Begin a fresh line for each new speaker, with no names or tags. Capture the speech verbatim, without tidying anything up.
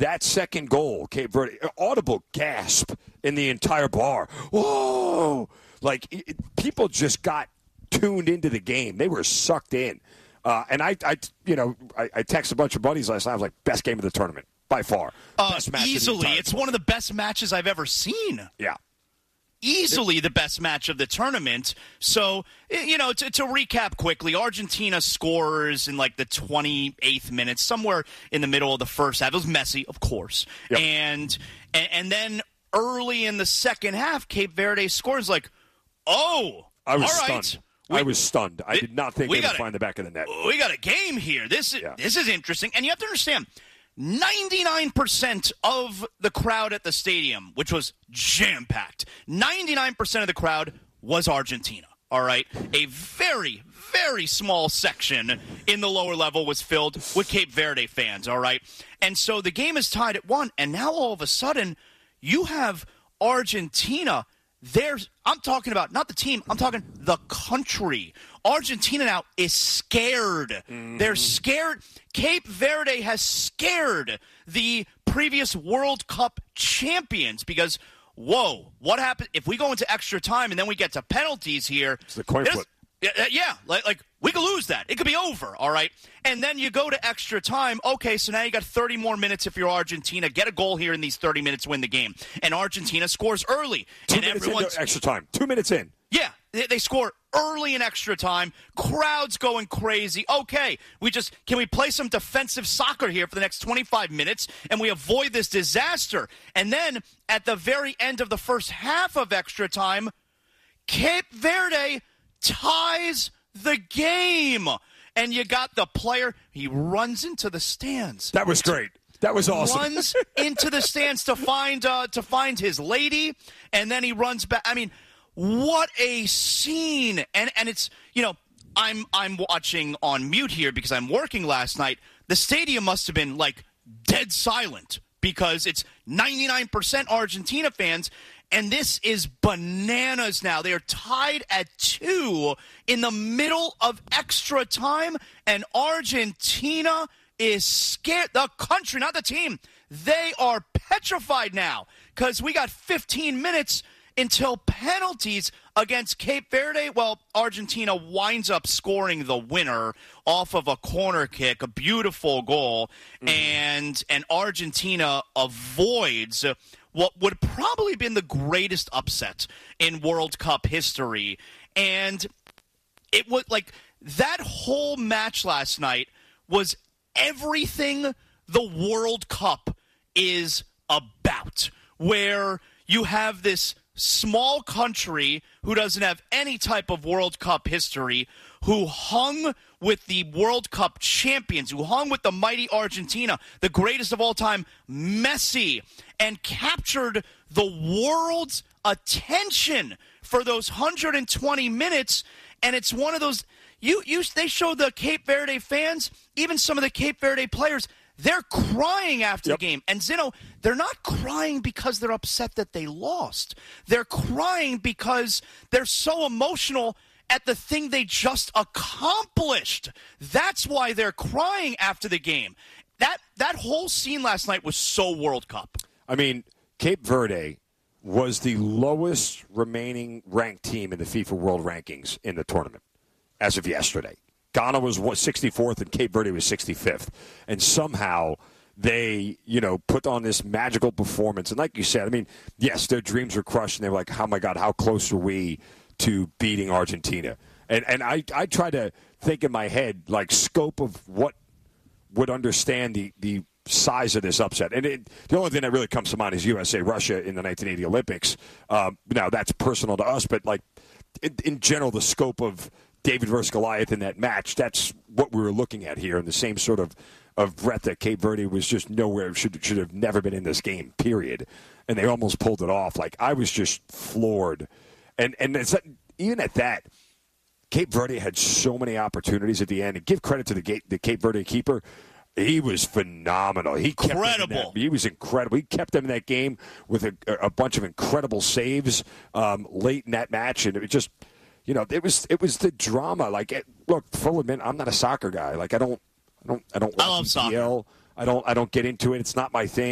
that second goal, Cape Verde, audible gasp in the entire bar. Whoa! Like, it, people just got tuned into the game. They were sucked in. Uh, and I, I, you know, I, I texted a bunch of buddies last night. I was like, best game of the tournament, by far.
Uh, easily. It's one of the best matches I've ever seen.
Yeah.
Easily the best match of the tournament. So, you know, to, to recap quickly, Argentina scores in like the twenty-eighth minute, somewhere in the middle of the first half. It was messy, of course.
Yep.
And, and and then early in the second half, Cape Verde scores like, oh,
I was
all right.
stunned.
We,
I was stunned. I did not think they would find the back of the net.
We got a game here. This is,
yeah.
this is interesting. And you have to understand, ninety-nine percent of the crowd at the stadium, which was jam-packed, ninety-nine percent of the crowd was Argentina, all right? A very, very small section in the lower level was filled with Cape Verde fans, all right? And so the game is tied at one, and now all of a sudden you have Argentina. There's, I'm talking about not the team, I'm talking the country. Argentina now is scared. Mm-hmm. They're scared. Cape Verde has scared the previous World Cup champions because, whoa, what happens if we go into extra time and then we get to penalties here?
It's the coin flip.
Yeah, yeah, like, like we could lose that. It could be over, all right? And then you go to extra time. Okay, so now you got thirty more minutes if you're Argentina. Get a goal here in these thirty minutes, win the game. And Argentina scores early.
Two
and
minutes
everyone's
into extra time. Two minutes in.
Yeah, they, they score early in extra time. Crowds going crazy. Okay, we just can we play some defensive soccer here for the next twenty-five minutes and we avoid this disaster. And then at the very end of the first half of extra time, Cape Verde ties the game. And you got the player, he runs into the stands.
That was great. That was awesome.
Runs into the stands to find uh, to find his lady, and then he runs back. I mean, what a scene. And and it's, you know, I'm I'm watching on mute here because I'm working last night. The stadium must have been like dead silent because it's ninety-nine percent Argentina fans. And this is bananas now. They are tied at two in the middle of extra time, and Argentina is scared. The country, not the team, they are petrified now because we got fifteen minutes until penalties against Cape Verde. Well, Argentina winds up scoring the winner off of a corner kick, a beautiful goal, mm-hmm. and and Argentina avoids what would probably have been the greatest upset in World Cup history. And it was like that whole match last night was everything the World Cup is about, where you have this small country who doesn't have any type of World Cup history, who hung with the World Cup champions, who hung with the mighty Argentina, the greatest of all time, Messi, and captured the world's attention for those one hundred twenty minutes. And it's one of those, you, you, they showed the Cape Verde fans, even some of the Cape Verde players, they're crying after yep. the game. And Zino, they're not crying because they're upset that they lost. They're crying because they're so emotional at the thing they just accomplished. That's why they're crying after the game. That that whole scene last night was so World Cup.
I mean, Cape Verde was the lowest remaining ranked team in the FIFA World Rankings in the tournament as of yesterday. Ghana was sixty-fourth and Cape Verde was sixty-fifth. And somehow they, you know, put on this magical performance. And like you said, I mean, yes, their dreams were crushed, and they were like, oh, my God, how close are we to beating Argentina? And and I, I try to think in my head, like, scope of what would understand the, the size of this upset. And it, the only thing that really comes to mind is U S A Russia in the nineteen eighty Olympics. Um, now, that's personal to us, but, like, in, in general, the scope of David versus Goliath in that match, that's what we were looking at here, and the same sort of, of breadth that Cape Verde was just nowhere, should should have never been in this game, period. And they almost pulled it off. Like, I was just floored. And and it's, even at that, Cape Verde had so many opportunities at the end. And give credit to the, gate, the Cape Verde keeper. He was phenomenal. He kept
incredible.
That, he was incredible. He kept them in that game with a, a bunch of incredible saves um, late in that match. And it was just, you know, it was it was the drama. Like, it, look, full admit, I'm not a soccer guy. Like, I don't, I don't, I don't.
I love soccer.
I don't, I don't get into it. It's not my thing.